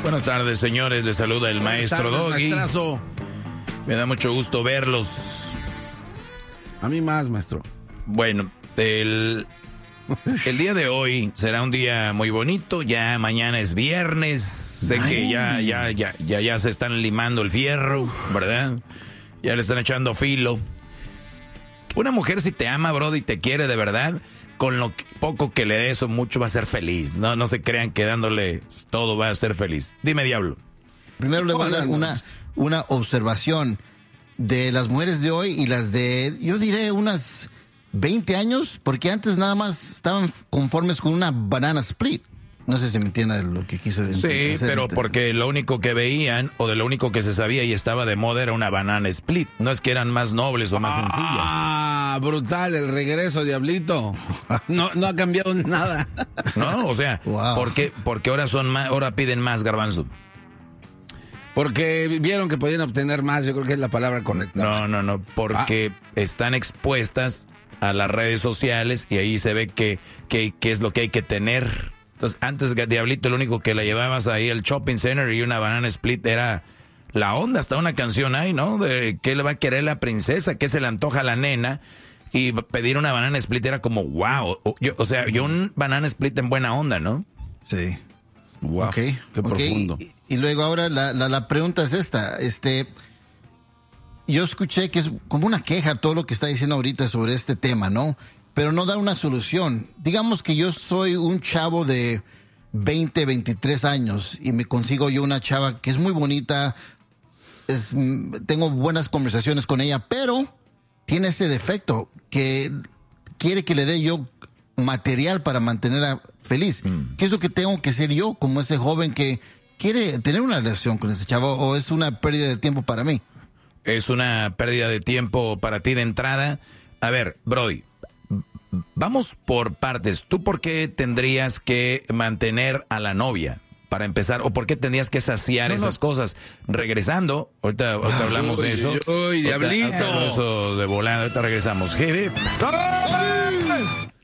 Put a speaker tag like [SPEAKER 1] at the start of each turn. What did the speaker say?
[SPEAKER 1] Buenas tardes, señores. Les saluda el maestro Doggy.
[SPEAKER 2] Maestrazo.
[SPEAKER 1] Me da mucho gusto verlos.
[SPEAKER 2] A mí más, maestro.
[SPEAKER 1] Bueno, el día de hoy será un día muy bonito. Ya mañana es viernes. Sé que ya se están limando el fierro, ¿verdad? Ya le están echando filo. Una mujer, si te ama, brody, y te quiere de verdad, con lo poco que le des o mucho va a ser feliz. No se crean que dándole todo va a ser feliz. Dime, diablo.
[SPEAKER 3] Primero le voy a dar una observación de las mujeres de hoy y las de, yo diré, unas 20 años, porque antes nada más estaban conformes con una banana split. No sé si me entiende lo que quise decir.
[SPEAKER 1] Sí, pero porque lo único que veían o de lo único que se sabía y estaba de moda era una banana split. No es que eran más nobles o más sencillas.
[SPEAKER 2] Ah, brutal, el regreso, diablito. No ha cambiado nada.
[SPEAKER 1] No, o sea,
[SPEAKER 3] Wow.
[SPEAKER 1] porque ahora piden más, garbanzo.
[SPEAKER 2] Porque vieron que podían obtener más, yo creo que es la palabra correcta.
[SPEAKER 1] No, porque están expuestas a las redes sociales y ahí se ve qué es lo que hay que tener. Entonces, antes, diablito, lo único que le llevabas ahí al shopping center y una banana split era la onda. Hasta una canción hay, ¿no? De qué le va a querer la princesa, qué se le antoja a la nena. Y pedir una banana split era como, wow. Yo un banana split en buena onda, ¿no?
[SPEAKER 3] Sí.
[SPEAKER 2] Wow,
[SPEAKER 3] Okay.
[SPEAKER 2] qué profundo.
[SPEAKER 3] Y luego ahora la pregunta es esta. Yo escuché que es como una queja todo lo que está diciendo ahorita sobre este tema, ¿no? Pero no da una solución. Digamos que yo soy un chavo de 20, 23 años y me consigo yo una chava que es muy bonita, tengo buenas conversaciones con ella, pero tiene ese defecto que quiere que le dé yo material para mantenerla feliz. ¿Qué es lo que tengo que ser yo como ese joven que quiere tener una relación con ese chavo o es una pérdida de tiempo para mí?
[SPEAKER 1] Es una pérdida de tiempo para ti de entrada. A ver, Brody, vamos por partes. ¿Tú por qué tendrías que mantener a la novia para empezar? ¿O por qué tendrías que saciar esas cosas? Regresando, ahorita hablamos de eso.
[SPEAKER 2] Uy, diablito.
[SPEAKER 1] Eso de volada, ahorita regresamos.